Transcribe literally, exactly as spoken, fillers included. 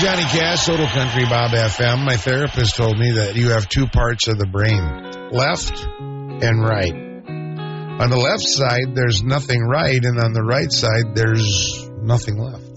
Johnny Cash, Total Country Bob F M. My therapist told me that you have two parts of the brain, left and right. On the left side, there's nothing right, and on the right side, there's nothing left.